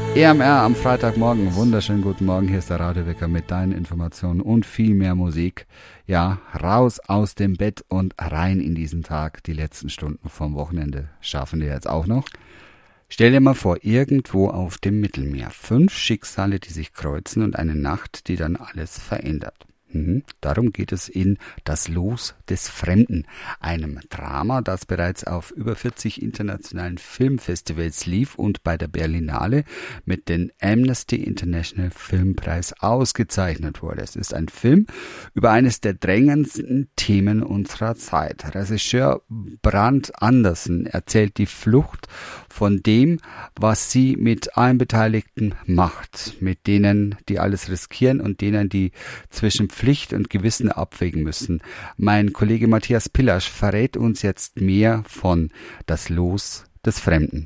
EMR am Freitagmorgen. Wunderschönen guten Morgen. Hier ist der Radiowecker mit deinen Informationen und viel mehr Musik. Ja, raus aus dem Bett und rein in diesen Tag. Die letzten Stunden vom Wochenende schaffen wir jetzt auch noch. Stell dir mal vor, irgendwo auf dem Mittelmeer. 5 Schicksale, die sich kreuzen und eine Nacht, die dann alles verändert. Darum geht es in Das Los des Fremden, einem Drama, das bereits auf über 40 internationalen Filmfestivals lief und bei der Berlinale mit dem Amnesty International Filmpreis ausgezeichnet wurde. Es ist ein Film über eines der drängendsten Themen unserer Zeit. Regisseur Brand Andersen erzählt die Flucht von dem, was sie mit allen Beteiligten macht, mit denen, die alles riskieren und denen, die zwischen Pflicht und Gewissen abwägen müssen. Mein Kollege Matthias Pillasch verrät uns jetzt mehr von Das Los des Fremden.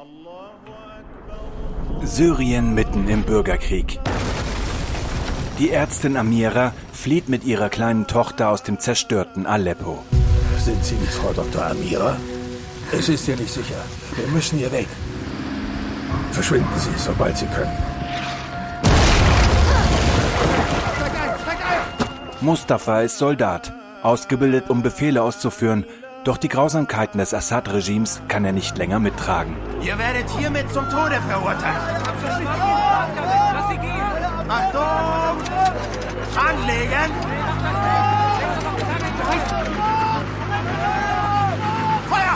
Syrien mitten im Bürgerkrieg. Die Ärztin Amira flieht mit ihrer kleinen Tochter aus dem zerstörten Aleppo. Sind Sie die Frau Dr. Amira? Es ist ja nicht sicher. Wir müssen hier weg. Verschwinden Sie, sobald Sie können. Mustafa ist Soldat, ausgebildet, um Befehle auszuführen. Doch die Grausamkeiten des Assad-Regimes kann er nicht länger mittragen. Ihr werdet hiermit zum Tode verurteilt. Lass sie gehen. Achtung! Anlegen! Feuer!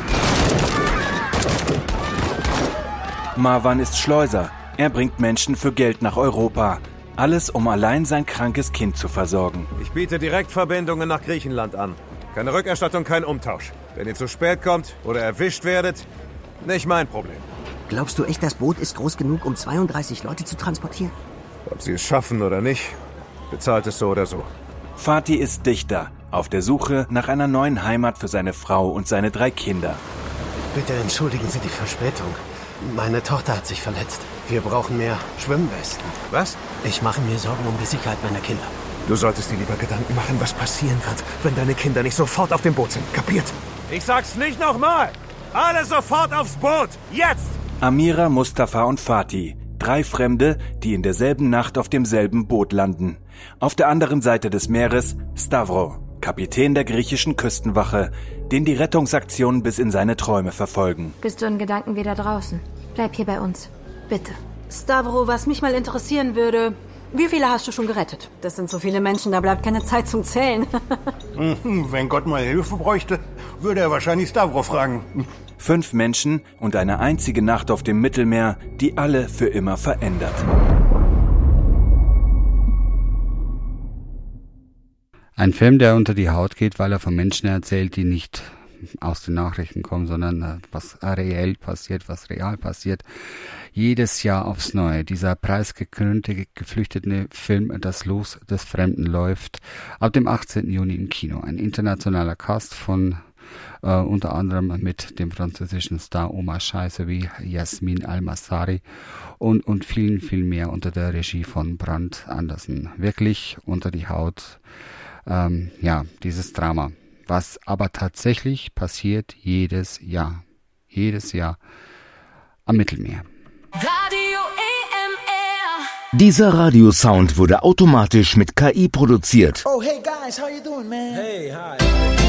Marwan ist Schleuser. Er bringt Menschen für Geld nach Europa. Alles, um allein sein krankes Kind zu versorgen. Ich biete Direktverbindungen nach Griechenland an. Keine Rückerstattung, kein Umtausch. Wenn ihr zu spät kommt oder erwischt werdet, nicht mein Problem. Glaubst du echt, das Boot ist groß genug, um 32 Leute zu transportieren? Ob sie es schaffen oder nicht, bezahlt es so oder so. Fatih ist Dichter, auf der Suche nach einer neuen Heimat für seine Frau und seine 3 Kinder. Bitte entschuldigen Sie die Verspätung. Meine Tochter hat sich verletzt. Wir brauchen mehr Schwimmwesten. Was? Ich mache mir Sorgen um die Sicherheit meiner Kinder. Du solltest dir lieber Gedanken machen, was passieren wird, wenn deine Kinder nicht sofort auf dem Boot sind. Kapiert? Ich sag's nicht nochmal! Alle sofort aufs Boot! Jetzt! Amira, Mustafa und Fatih. 3 Fremde, die in derselben Nacht auf demselben Boot landen. Auf der anderen Seite des Meeres Stavro, Kapitän der griechischen Küstenwache, den die Rettungsaktionen bis in seine Träume verfolgen. Bist du in Gedanken wieder draußen? Bleib hier bei uns. Bitte. Stavro, was mich mal interessieren würde, wie viele hast du schon gerettet? Das sind so viele Menschen, da bleibt keine Zeit zum Zählen. Wenn Gott mal Hilfe bräuchte, würde er wahrscheinlich Stavro fragen. 5 Menschen und eine einzige Nacht auf dem Mittelmeer, die alle für immer verändert. Ein Film, der unter die Haut geht, weil er von Menschen erzählt, die nicht aus den Nachrichten kommen, sondern was reell passiert, was real passiert. Jedes Jahr aufs Neue. Dieser preisgekrönte, geflüchtete Film Das Los des Fremden läuft ab dem 18. Juni im Kino. Ein internationaler Cast von unter anderem mit dem französischen Star Omar Sy sowie Yasmin Al-Massari und vielen, viel mehr unter der Regie von Brand Andersen. Wirklich unter die Haut, dieses Drama. Was aber tatsächlich passiert jedes Jahr am Mittelmeer. Radio EMR. Dieser Radiosound wurde automatisch mit KI produziert. Oh, hey guys, how you doing, man? Hey, hi.